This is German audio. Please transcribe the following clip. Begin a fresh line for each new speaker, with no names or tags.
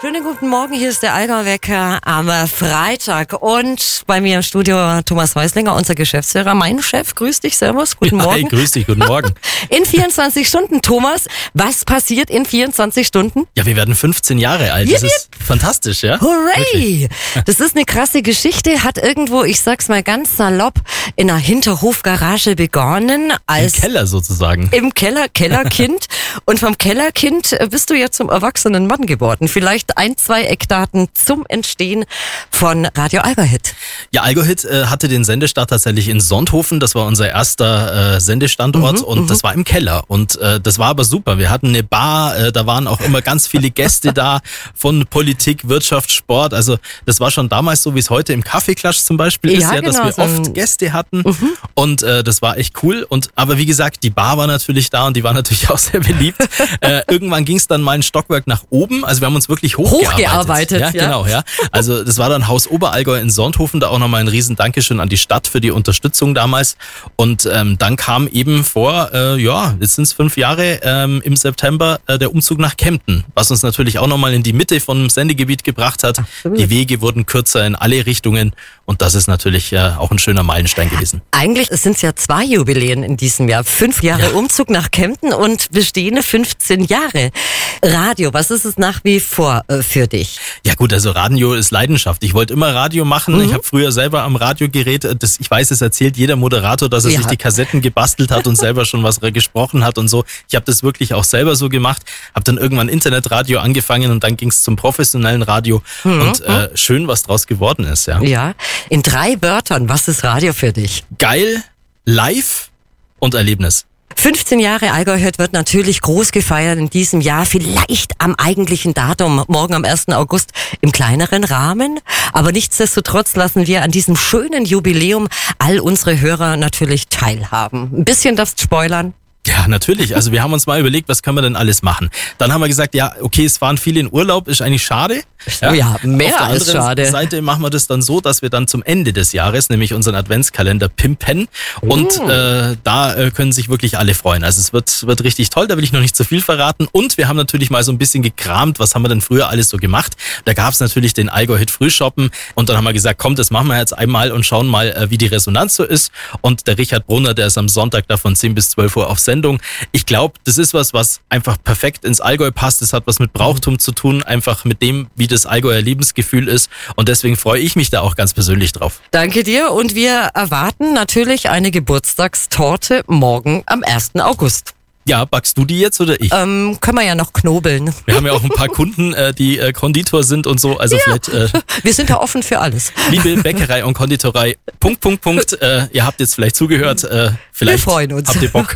Schönen guten Morgen, hier ist der Allgäu-Wecker am Freitag und bei mir im Studio Thomas Häuslinger, unser Geschäftsführer, mein Chef. Grüß dich, servus, guten Morgen.
Hi, grüß dich, guten Morgen.
In 24 Stunden, Thomas, was passiert in 24 Stunden?
Ja, wir werden 15 Jahre alt, das ist fantastisch, ja?
Hooray! Das ist eine krasse Geschichte, hat irgendwo, ich sag's mal ganz salopp, in einer Hinterhofgarage begonnen.
Im Keller sozusagen.
Im Keller, Kellerkind. Und vom Kellerkind bist du ja zum erwachsenen Mann geworden. Vielleicht 1-2 Eckdaten zum Entstehen von Radio Allgäu-Hit.
Ja, Allgäu-Hit hatte den Sendestart tatsächlich in Sonthofen. Das war unser erster Sendestandort und das war im Keller. Und das war aber super. Wir hatten eine Bar, da waren auch immer ganz viele Gäste da von Politik, Wirtschaft, Sport. Also das war schon damals so, wie es heute im Kaffeeklatsch zum Beispiel ist, ja, genau, dass wir oft Gäste hatten. Und das war echt cool. Aber wie gesagt, die Bar war natürlich da und die war natürlich auch sehr beliebt. Irgendwann ging es dann mal ein Stockwerk nach oben. Also wir haben uns wirklich hochgearbeitet. Ja, genau, ja. Also das war dann Haus Oberallgäu in Sonthofen. Da auch nochmal ein riesen Dankeschön an die Stadt für die Unterstützung damals. Und dann kam eben vor, jetzt sind es 5 Jahre, im September der Umzug nach Kempten, was uns natürlich auch nochmal in die Mitte vom Sendegebiet gebracht hat. Absolut. Die Wege wurden kürzer in alle Richtungen und das ist natürlich auch ein schöner Meilenstein gewesen.
Eigentlich sind es ja 2 Jubiläen in diesem Jahr. 5 Jahre Umzug nach Kempten und bestehende 15 Jahre. Radio, was ist es nach wie vor für dich?
Ja gut, also Radio ist Leidenschaft. Ich wollte immer Radio machen. Ich habe früher selber am Radiogerät, ich weiß, es erzählt jeder Moderator, dass er sich die Kassetten gebastelt hat und selber schon was gesprochen hat und so. Ich habe das wirklich auch selber so gemacht. Habe dann irgendwann Internetradio angefangen und dann ging es zum professionellen Radio. Und schön, was draus geworden ist. Ja,
in 3 Wörtern, was ist Radio für dich?
Geil, live und Erlebnis.
15 Jahre Allgäu-Hit wird natürlich groß gefeiert in diesem Jahr, vielleicht am eigentlichen Datum, morgen am 1. August im kleineren Rahmen. Aber nichtsdestotrotz lassen wir an diesem schönen Jubiläum all unsere Hörer natürlich teilhaben. Ein bisschen darfst spoilern.
Ja, natürlich. Also wir haben uns mal überlegt, was können wir denn alles machen. Dann haben wir gesagt, ja, okay, es fahren viele in Urlaub, ist eigentlich schade.
Ja, mehr als schade.
Auf der anderen Seite machen wir das dann so, dass wir dann zum Ende des Jahres, nämlich unseren Adventskalender pimpen. Und da können sich wirklich alle freuen. Also es wird richtig toll, da will ich noch nicht zu viel verraten. Und wir haben natürlich mal so ein bisschen gekramt, was haben wir denn früher alles so gemacht. Da gab es natürlich den Allgäu-Hit Frühshoppen. Und dann haben wir gesagt, komm, das machen wir jetzt einmal und schauen mal, wie die Resonanz so ist. Und der Richard Brunner, der ist am Sonntag da von 10 bis 12 Uhr auf Sendung. Ich glaube, das ist was einfach perfekt ins Allgäu passt. Das hat was mit Brauchtum zu tun, einfach mit dem, wie das Allgäuer Lebensgefühl ist. Und deswegen freue ich mich da auch ganz persönlich drauf.
Danke dir und wir erwarten natürlich eine Geburtstagstorte morgen am 1. August.
Ja, backst du die jetzt oder ich?
Können wir ja noch knobeln.
Wir haben ja auch ein paar Kunden, die Konditor sind und so. Also vielleicht.
Wir sind da offen für alles.
Liebe Bäckerei und Konditorei. Ihr habt jetzt vielleicht zugehört. Vielleicht
wir freuen uns.
Habt ihr Bock?